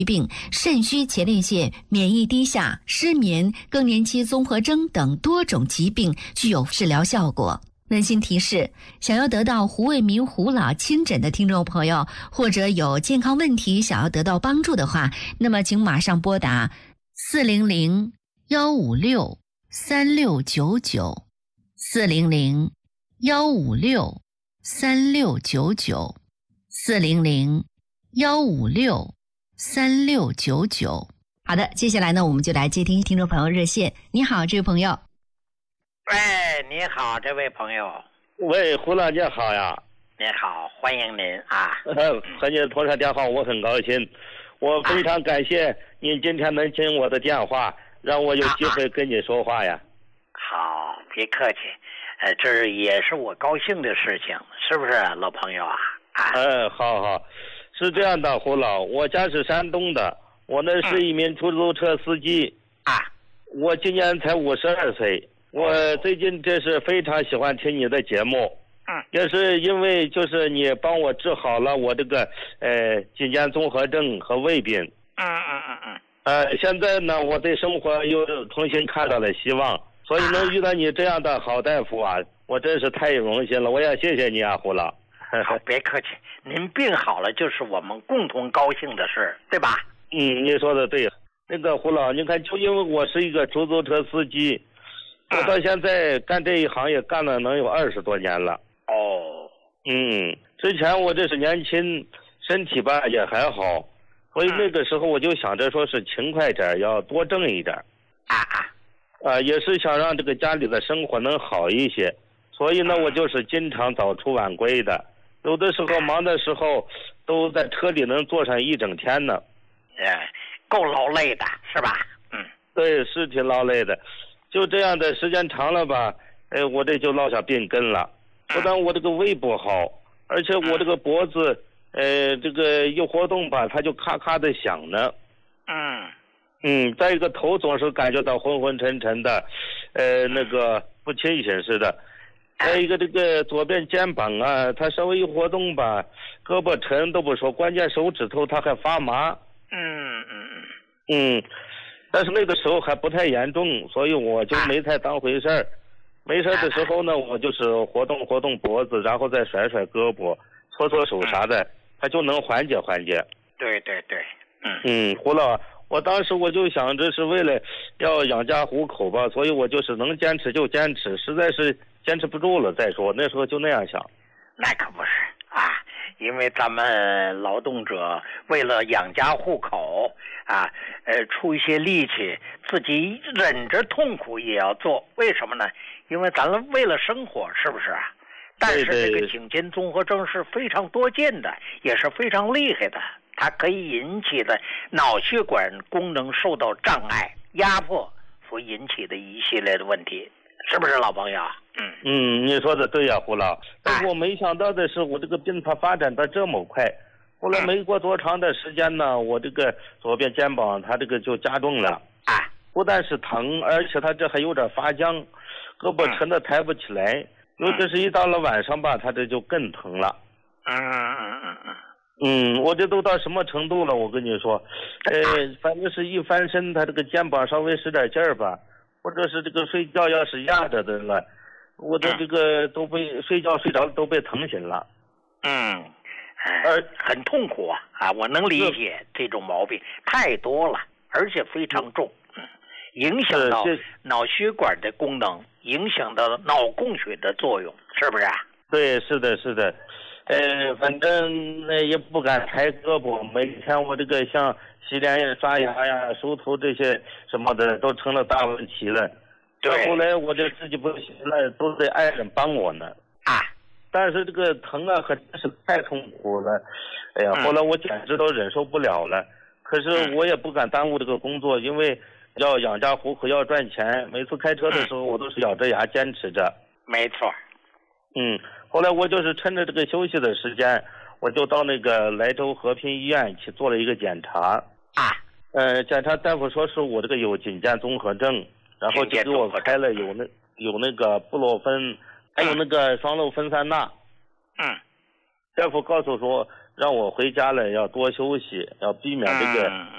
病、肾虚前列腺、免疫低下、失眠、更年期综合征等多种疾病具有治疗效果。温馨提示：想要得到胡卫民胡老亲诊的听众朋友，或者有健康问题想要得到帮助的话，那么请马上拨打400-156-3699 400-156-3699 400-156-3699。好的，接下来呢，我们就来接听听众朋友热线。你好，这位朋友。 喂，你好，这位朋友。 喂，胡老姐好呀。 你好，欢迎您啊。 和您通上电话，我很高兴。我非常感谢您今天能接我的电话，让我有机会跟你说话呀。 好，别客气。这也是我高兴的事情，是不是老朋友啊？ 好，是这样的，胡老，我家是山东的，我呢是一名出租车司机我今年才52岁。我最近这是非常喜欢听你的节目，也是因为就是你帮我治好了我这个颈肩综合症和胃病。现在呢，我对生活又重新看到了希望，所以能遇到你这样的好大夫啊，我真是太荣幸了，我也谢谢你啊，胡老。 好，别客气，您病好了就是我们共同高兴的事，对吧？ 你说的对。那个胡老，你看，就因为我是一个出租车司机。我到现在干这一行业干了能有20多年了。之前我这是年轻，身体吧也还好，所以那个时候我就想着说是勤快点，要多挣一点。也是想让这个家里的生活能好一些，所以呢，我就是经常早出晚归的，有的时候忙的时候都在车里能坐上一整天呢。 够劳累的是吧？ 对，是挺劳累的。就这样的时间长了吧，我这就落下病根了。不但我这个胃不好，而且我这个脖子，这个一活动吧，它就咔咔的响呢。再一个头总是感觉到昏昏沉沉的，那个不清醒似的。再一个这个左边肩膀啊，它稍微一活动吧，胳膊沉都不说，关键手指头它还发麻。但是那个时候还不太严重，所以我就没太当回事儿。没事的时候呢，我就是活动活动脖子，然后再甩甩胳膊、搓搓手啥的，它就能缓解缓解。 对。 胡老，我当时我就想着是为了要养家糊口吧，所以我就是能坚持就坚持，实在是坚持不住了再说。那时候就那样想。 那可不是因为咱们劳动者为了养家糊口出一些力气，自己忍着痛苦也要做。为什么呢？因为咱们为了生活，是不是啊？但是这个颈肩综合征是非常多见的，也是非常厉害的，它可以引起的脑血管功能受到障碍、压迫所引起的一系列的问题，是不是老朋友？ 你说的对呀，胡老。但是我没想到的是，我这个病它发展的这么快。后来没过多长的时间呢，我这个左边肩膀它这个就加重了。不但是疼，而且它这还有点发僵，胳膊沉的抬不起来。尤其是一到了晚上吧，它这就更疼了。我这都到什么程度了？我跟你说，反正是一翻身，它这个肩膀稍微使点劲儿吧，或者是这个睡觉要是压着的了，我的这个都被睡着都被疼醒了。 很痛苦我能理解这种毛病太多了，而且非常重，影响到脑血管的功能，影响到脑供血的作用，是不是？ 对，是的。反正也不敢抬胳膊，每天我这个像洗脸呀、刷牙呀、梳头这些什么的都成了大问题了。 对。 后来我这自己不行了，都得爱人帮我呢。但是这个疼可真是太痛苦了。后来我简直都忍受不了了。可是我也不敢耽误这个工作，因为要养家糊口，要赚钱。每次开车的时候，我都是咬着牙坚持着。 没错。 后来我就是趁着这个休息的时间，我就到那个莱州和平医院去做了一个检查。检查大夫说是我这个有颈肩综合症，然后就给我开了有那个布洛芬，还有那个双氯芬酸钠。大夫告诉说让我回家了要多休息，要避免这个